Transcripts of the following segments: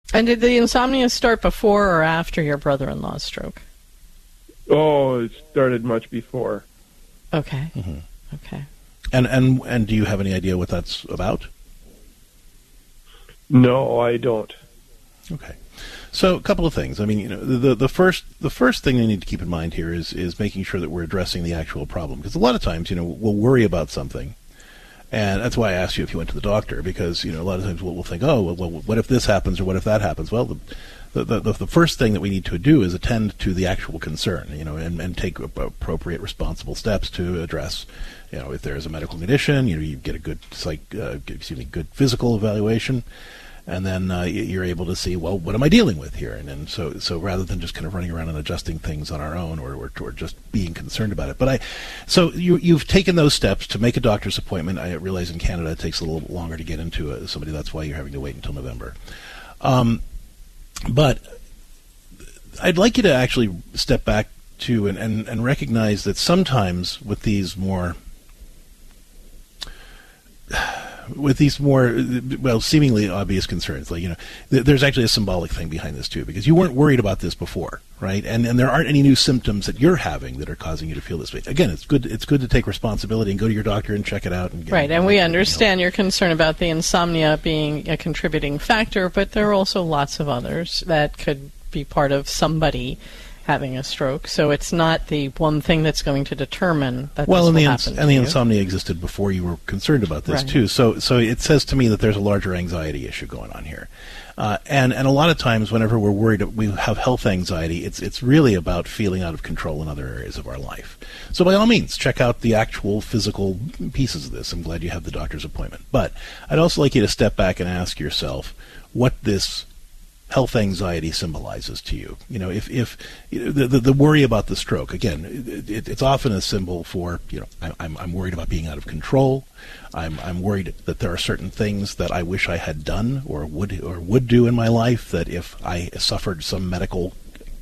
And did the insomnia start before or after your brother-in-law's stroke? Oh, it started much before. Okay. Mm-hmm. Okay. And do you have any idea what that's about? No, I don't. Okay. So a couple of things. I mean, the first thing you need to keep in mind here is making sure that we're addressing the actual problem. Because a lot of times, we'll worry about something. And that's why I asked you if you went to the doctor, because, a lot of times we'll think, oh, well, what if this happens or what if that happens? Well, the first thing that we need to do is attend to the actual concern, and take appropriate, responsible steps to address, if there is a medical condition, you get a good good physical evaluation, and then you're able to see, well, what am I dealing with here? And so rather than just kind of running around and adjusting things on our own or just being concerned about it. So you've taken those steps to make a doctor's appointment. I realize in Canada it takes a little longer to get into somebody. That's why you're having to wait until November. But I'd like you to actually step back to and recognize that sometimes with these more seemingly obvious concerns, like, there's actually a symbolic thing behind this too, because you weren't worried about this before, right? And there aren't any new symptoms that you're having that are causing you to feel this way. Again, it's good to take responsibility and go to your doctor and check it out. And we understand your concern about the insomnia being a contributing factor, but there are also lots of others that could be part of somebody having a stroke. So it's not the one thing that's going to determine that this will happen to and the you. insomnia existed before you were concerned about this too. So it says to me that there's a larger anxiety issue going on here. And a lot of times whenever we're worried, we have health anxiety, it's really about feeling out of control in other areas of our life. So by all means, check out the actual physical pieces of this. I'm glad you have the doctor's appointment. But I'd also like you to step back and ask yourself what this health anxiety symbolizes to you. If the worry about the stroke, again, it's often a symbol for, I'm worried about being out of control. I'm worried that there are certain things that I wish I had done or would do in my life that if I suffered some medical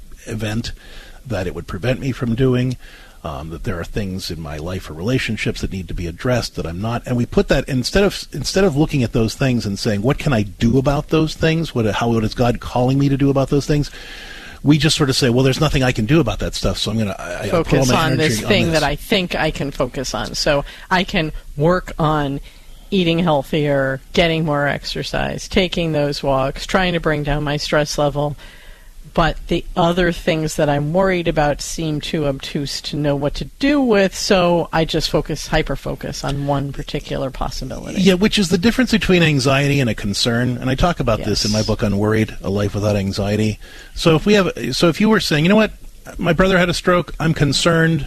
event that it would prevent me from doing. That there are things in my life or relationships that need to be addressed that I'm not, and we put that instead of looking at those things and saying, what can I do about those things? What is God calling me to do about those things? We just sort of say, well, there's nothing I can do about that stuff, so I'm going to focus on this thing that I think I can focus on. So I can work on eating healthier, getting more exercise, taking those walks, trying to bring down my stress level. But the other things that I'm worried about seem too obtuse to know what to do with, so I just hyper-focus on one particular possibility. Yeah, which is the difference between anxiety and a concern. And I talk about this in my book, Unworried, A Life Without Anxiety. So if you were saying, you know what, my brother had a stroke, I'm concerned,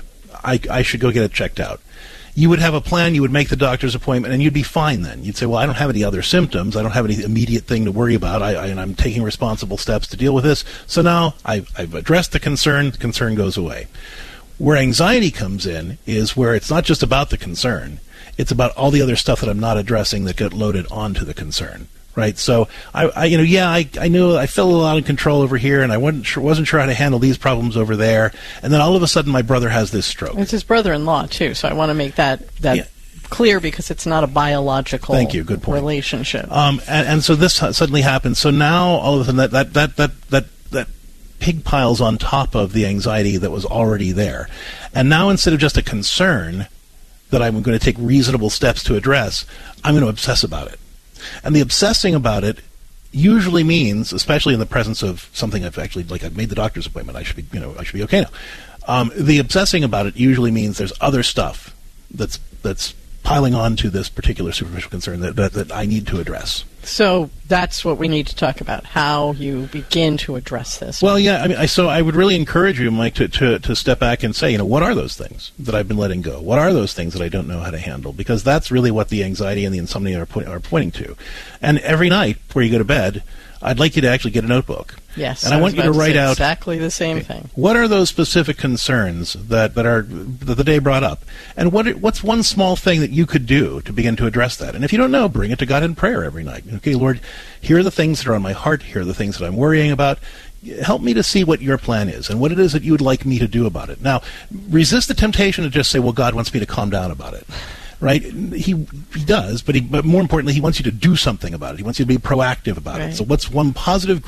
I should go get it checked out. You would have a plan, you would make the doctor's appointment, and you'd be fine then. You'd say, well, I don't have any other symptoms, I don't have any immediate thing to worry about, and I'm taking responsible steps to deal with this, so now I've addressed the concern goes away. Where anxiety comes in is where it's not just about the concern, it's about all the other stuff that I'm not addressing that get loaded onto the concern. Right, so I knew I felt a lot of control over here, and I wasn't sure how to handle these problems over there, and then all of a sudden my brother has this stroke. It's his brother-in-law too, so I want to make that clear because it's not a biological good point. Relationship. And so this suddenly happens. So now all of a sudden that pig piles on top of the anxiety that was already there, and now instead of just a concern that I'm going to take reasonable steps to address, I'm going to obsess about it. And the obsessing about it usually means, especially in the presence of something I've made the doctor's appointment, I should be okay now. The obsessing about it usually means there's other stuff that's piling on to this particular superficial concern that I need to address. So that's what we need to talk about, how you begin to address this. Well, yeah, I mean, so I would really encourage you, Mike, to step back and say, what are those things that I've been letting go? What are those things that I don't know how to handle? Because that's really what the anxiety and the insomnia are pointing to. And every night before you go to bed, I'd like you to actually get a notebook. Yes, and I want you to write out exactly the same thing. What are those specific concerns that the day brought up, and what's one small thing that you could do to begin to address that? And if you don't know, bring it to God in prayer every night. Okay, Lord, here are the things that are on my heart. Here are the things that I'm worrying about. Help me to see what your plan is and what it is that you would like me to do about it. Now, resist the temptation to just say, well, God wants me to calm down about it. Right? He does, but more importantly, he wants you to do something about it. He wants you to be proactive about it. So what's one positive